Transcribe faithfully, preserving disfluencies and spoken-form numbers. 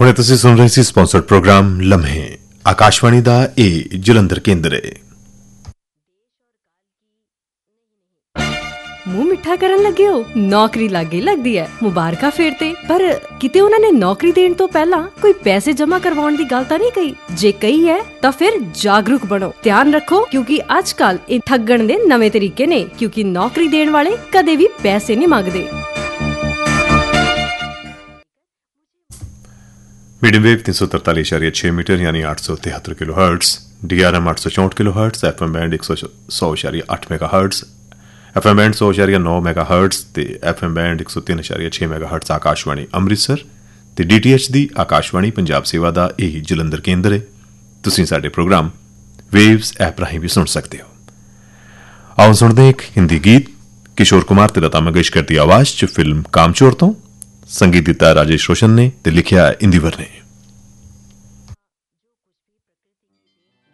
ਹੁਣੇ ਤੁਸੀਂ ਸੁਣ ਰਹੇ ਸੀ ਸਪਾਂਸਰਡ ਪ੍ਰੋਗਰਾਮ ਲਮਹੇ ਆਕਾਸ਼ਵਾਣੀ ਦਾ ਇਹ ਜਲੰਧਰ ਕੇਂਦਰ ਹੈ। ਮੂੰਹ ਮਿੱਠਾ ਕਰਨ ਲੱਗੇ ਹੋ, ਨੌਕਰੀ ਲੱਗੇ ਲੱਗਦੀ ਹੈ, ਮੁਬਾਰਕਾਂ ਫੇਰ ਤੇ। ਪਰ ਕਿਤੇ ਉਹਨਾਂ ਨੇ ਨੌਕਰੀ ਦੇਣ ਤੋਂ ਪਹਿਲਾਂ ਕੋਈ ਪੈਸੇ ਜਮ੍ਹਾਂ ਕਰਵਾਉਣ ਦੀ ਗੱਲ ਤਾਂ ਨਹੀਂ ਕਹੀ? ਜੇ ਕਹੀ ਹੈ ਤਾਂ ਫਿਰ ਜਾਗਰੂਕ ਬਣੋ, ਧਿਆਨ ਰੱਖੋ, ਕਿਉਂਕਿ ਅੱਜ ਕੱਲ ਇਹ ਠੱਗਣ ਦੇ ਨਵੇਂ ਤਰੀਕੇ ਨੇ। ਕਿਉਂਕਿ ਨੌਕਰੀ ਦੇਣ ਵਾਲੇ ਕਦੇ ਵੀ ਪੈਸੇ ਨਹੀਂ ਮੰਗਦੇ। मीडियम वेव तीन सौ तरतालीस इशारिया छह मीटर यानी आठ सौ तिहत्तर kilo hertz, D R M आठ सौ चौंठ kilo hertz, F M band एक सौ सौ इशारिया अठ mega hertz, F M band सौ इशारिया नौ मेगा हर्ट्स ते एफ एम बैंड एक सौ तीन इशारिया छह मेगा हर्ट्स आकाशवाणी अमृतसर ते डी टी एच दी आकाशवाणी पंजाब सेवा दा यही जलंधर केंद्र है। तुसीं साडे प्रोग्राम वेव्स ऐप राहीं भी सुन सकते हो। आओ सुनते एक हिंदी गीत किशोर कुमार ते लता मंगेशकर दी आवाज च फिल्म कामचोर तो। संगीत दिता राजेश रोशन ने ते लिखिया इंदिवर ने।